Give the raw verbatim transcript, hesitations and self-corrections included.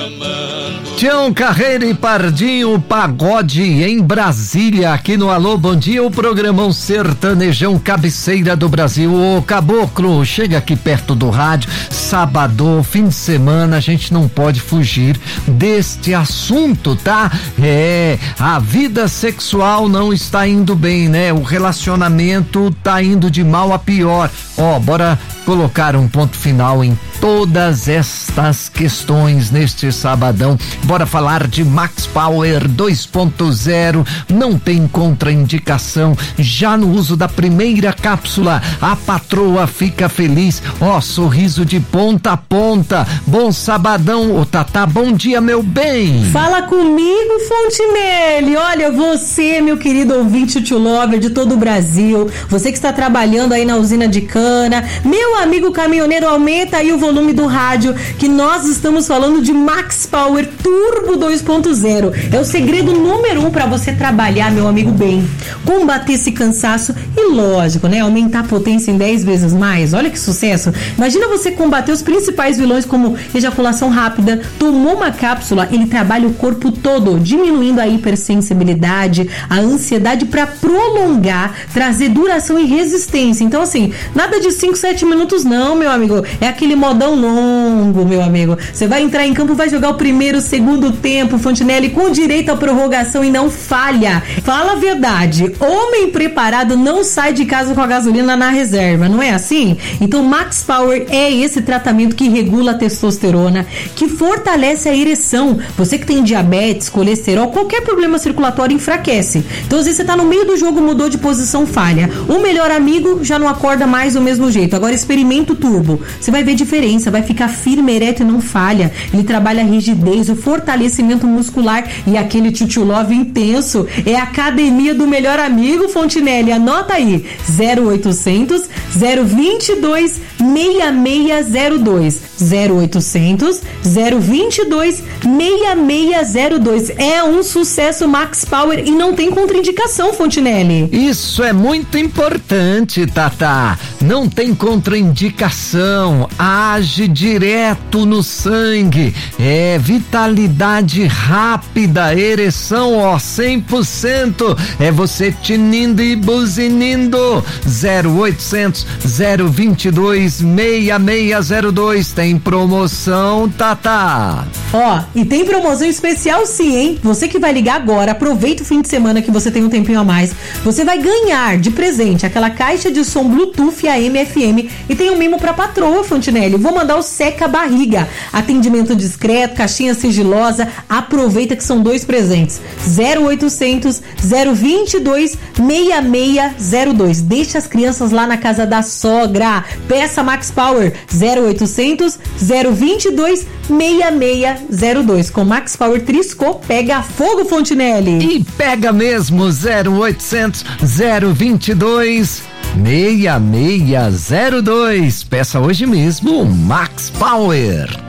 Tião Carreira e Pardinho, pagode em Brasília, aqui no Alô Bom Dia, o programão sertanejão cabeceira do Brasil. Ô Caboclo, chega aqui perto do rádio, sábado, fim de semana, a gente não pode fugir deste assunto, tá? É, a vida sexual não está indo bem, né? O relacionamento tá indo de mal a pior. Ó, bora colocar um ponto final em todas estas questões neste sabadão. Bora falar de Max Power dois ponto zero. Não tem contraindicação. Já no uso da primeira cápsula, a patroa fica feliz. Ó, sorriso de ponta a ponta. Bom sabadão, ô Tatá, bom dia, meu bem. Fala comigo, Fontinelli. Olha, você, meu querido ouvinte to lover de todo o Brasil, você que está trabalhando aí na usina de cana, meu amigo caminhoneiro, aumenta aí o volume do rádio, que nós estamos falando de Max Power Turbo dois ponto zero. É o segredo número um para você trabalhar, meu amigo, bem, combater esse cansaço e, lógico, né, aumentar a potência em dez vezes mais. Olha que sucesso. Imagina você combater os principais vilões como ejaculação rápida. Tomou uma cápsula, ele trabalha o corpo todo, diminuindo a hipersensibilidade, a ansiedade, para prolongar, trazer duração e resistência. Então, assim, nada de cinco, sete minutos não, meu amigo. É aquele modão longo, meu amigo. Você vai entrar em campo, vai jogar o primeiro, segundo tempo, Fontinelli, com direito à prorrogação e não falha. Fala a verdade, homem preparado não sai de casa com a gasolina na reserva, não é assim? Então Max Power é esse tratamento que regula a testosterona, que fortalece a ereção. Você que tem diabetes, colesterol, qualquer problema circulatório enfraquece. Então às vezes você tá no meio do jogo, mudou de posição, falha. O melhor amigo já não acorda mais do mesmo jeito. Agora experimenta o Turbo. Você vai ver diferença, vai ficar firme, ereto e não falha. Ele trabalha a rigidez, o fortalecimento muscular e aquele tio love intenso. É a academia do melhor amigo, Fontinelli. Anota aí, zero oitocentos, zero vinte e dois, seis seis zero dois. zero oitocentos, zero vinte e dois, seis seis zero dois. É um sucesso Max Power e não tem contraindicação, Fontinelli. Isso é muito importante, Tatá. Não tem contraindicação, age direto no sangue, é vitalidade rápida, ereção, ó, cem por cento, é você tinindo e buzinindo. Zero oitocentos, zero vinte e dois, seis seis zero dois, tem promoção, Tatá. Ó, e tem promoção especial sim, hein? Você que vai ligar agora, aproveita o fim de semana que você tem um tempinho a mais, você vai ganhar de presente aquela caixa de som Bluetooth A M F M e tem um mimo pra patroa, Fontinelli. Vou mandar o Seca Barriga, atendimento discreto, caixinha sigilosa. Aproveita que são dois presentes. Zero oitocentos, zero vinte e dois, seis seis zero dois. Deixa as crianças lá na casa da sogra. Peça Max Power. Zero oitocentos, zero vinte e dois, seis seis zero dois. Com Max Power Trisco, pega fogo, Fontinelli. E pega mesmo. Zero oitocentos, zero vinte e dois, seis seis zero dois. Peça hoje mesmo Max Power.